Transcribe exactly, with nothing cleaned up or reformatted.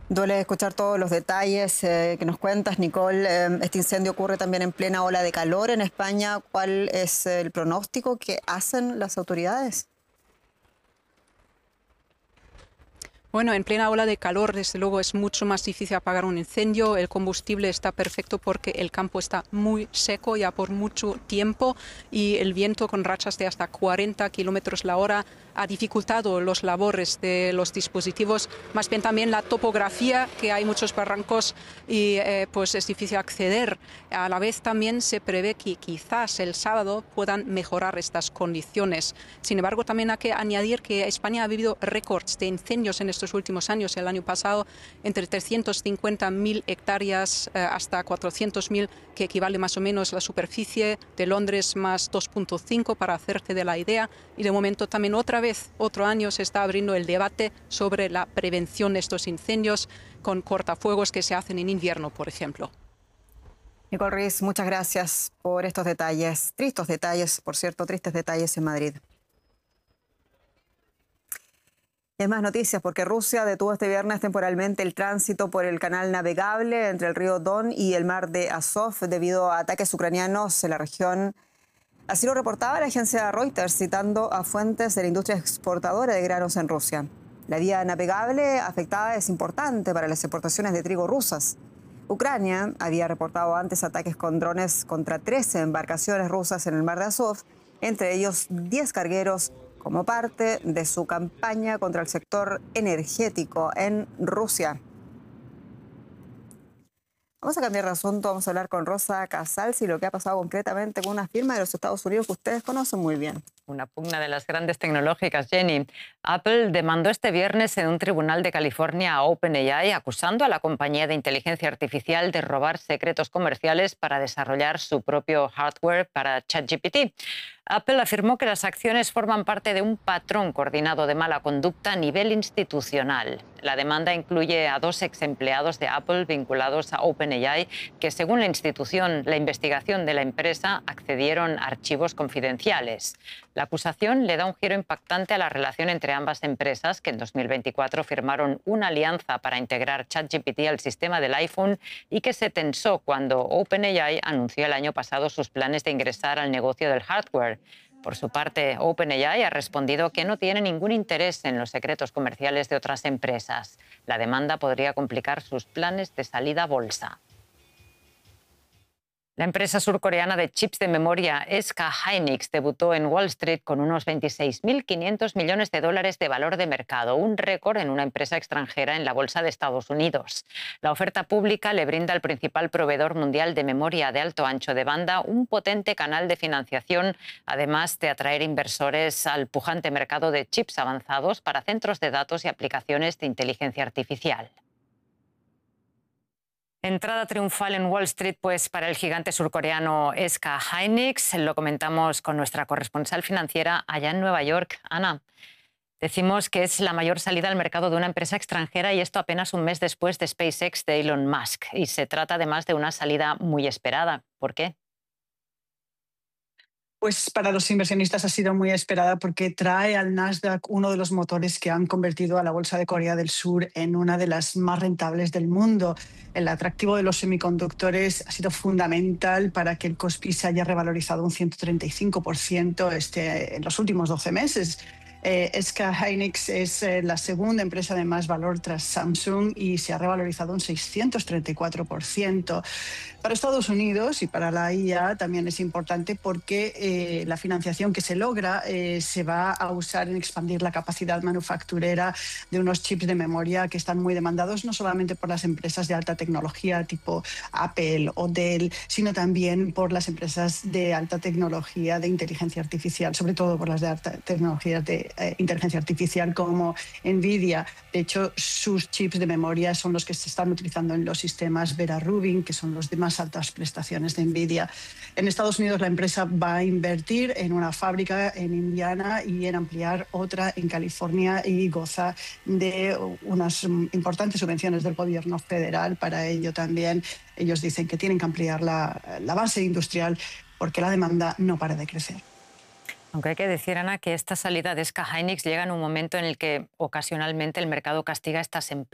Duele escuchar todos los detalles eh, que nos cuentas, Nicole. Eh, este incendio ocurre también en plena ola de calor en España. ¿Cuál es el pronóstico que hacen las autoridades? Bueno, en plena ola de calor, desde luego, es mucho más difícil apagar un incendio. El combustible está perfecto porque el campo está muy seco ya por mucho tiempo y el viento con rachas de hasta cuarenta kilómetros la hora ha dificultado los labores de los dispositivos. Más bien también la topografía, que hay muchos barrancos y eh, pues es difícil acceder. A la vez también se prevé que quizás el sábado puedan mejorar estas condiciones. Sin embargo, también hay que añadir que España ha vivido récords de incendios en estos últimos años. El año pasado, entre trescientas cincuenta mil hectáreas eh, hasta cuatrocientas mil, que equivale más o menos a la superficie de Londres más dos punto cinco, para hacerte de la idea. Y de momento también otra vez, otro año, se está abriendo el debate sobre la prevención de estos incendios con cortafuegos que se hacen en invierno, por ejemplo. Nicole Riz, muchas gracias por estos detalles, tristes detalles, por cierto, tristes detalles en Madrid. Y hay más noticias porque Rusia detuvo este viernes temporalmente el tránsito por el canal navegable entre el río Don y el mar de Azov debido a ataques ucranianos en la región. Así lo reportaba la agencia Reuters, citando a fuentes de la industria exportadora de granos en Rusia. La vía navegable afectada es importante para las exportaciones de trigo rusas. Ucrania había reportado antes ataques con drones contra trece embarcaciones rusas en el mar de Azov, entre ellos diez cargueros, como parte de su campaña contra el sector energético en Rusia. Vamos a cambiar de asunto, vamos a hablar con Rosa Casals y lo que ha pasado concretamente con una firma de los Estados Unidos que ustedes conocen muy bien. Una pugna de las grandes tecnológicas, Jenny. Apple demandó este viernes en un tribunal de California a OpenAI, acusando a la compañía de inteligencia artificial de robar secretos comerciales para desarrollar su propio hardware para ChatGPT. Apple afirmó que las acciones forman parte de un patrón coordinado de mala conducta a nivel institucional. La demanda incluye a dos ex empleados de Apple vinculados a OpenAI que, según la institución, la investigación de la empresa accedieron a archivos confidenciales. La acusación le da un giro impactante a la relación entre ambas empresas, que en dos mil veinticuatro firmaron una alianza para integrar ChatGPT al sistema del iPhone y que se tensó cuando OpenAI anunció el año pasado sus planes de ingresar al negocio del hardware. Por su parte, OpenAI ha respondido que no tiene ningún interés en los secretos comerciales de otras empresas. La demanda podría complicar sus planes de salida a bolsa. La empresa surcoreana de chips de memoria S K Hynix debutó en Wall Street con unos veintiséis mil quinientos millones de dólares de valor de mercado, un récord en una empresa extranjera en la bolsa de Estados Unidos. La oferta pública le brinda al principal proveedor mundial de memoria de alto ancho de banda un potente canal de financiación, además de atraer inversores al pujante mercado de chips avanzados para centros de datos y aplicaciones de inteligencia artificial. Entrada triunfal en Wall Street, pues, para el gigante surcoreano S K Hynix. Lo comentamos con nuestra corresponsal financiera allá en Nueva York. Ana, decimos que es la mayor salida al mercado de una empresa extranjera y esto apenas un mes después de SpaceX de Elon Musk. Y se trata además de una salida muy esperada. ¿Por qué? Pues para los inversionistas ha sido muy esperada porque trae al Nasdaq uno de los motores que han convertido a la bolsa de Corea del Sur en una de las más rentables del mundo. El atractivo de los semiconductores ha sido fundamental para que el Kospi se haya revalorizado un ciento treinta y cinco por ciento este, en los últimos doce meses. Eh, S K Hynix es eh, la segunda empresa de más valor tras Samsung y se ha revalorizado un seiscientos treinta y cuatro por ciento. Para Estados Unidos y para la I A también es importante porque eh, la financiación que se logra eh, se va a usar en expandir la capacidad manufacturera de unos chips de memoria que están muy demandados no solamente por las empresas de alta tecnología tipo Apple o Dell, sino también por las empresas de alta tecnología de inteligencia artificial, sobre todo por las de alta tecnología de eh, inteligencia artificial como Nvidia. De hecho, sus chips de memoria son los que se están utilizando en los sistemas Vera Rubin, que son los de más altas prestaciones de Nvidia. En Estados Unidos la empresa va a invertir en una fábrica en Indiana y en ampliar otra en California y goza de unas importantes subvenciones del gobierno federal. Para ello también ellos dicen que tienen que ampliar la, la base industrial porque la demanda no para de crecer. Aunque hay que decir, Ana, que esta salida de S K Hynix llega en un momento en el que ocasionalmente el mercado castiga a estas empresas